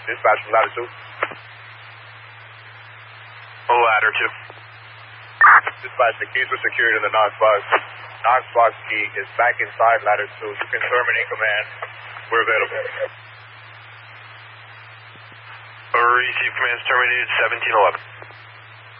Dispatch from ladder 2. Ladder 2. Dispatch, the keys were secured in the Knox box. Knox box key is back inside ladder 2. You can terminate command. We're available. Receive commands terminated 1711.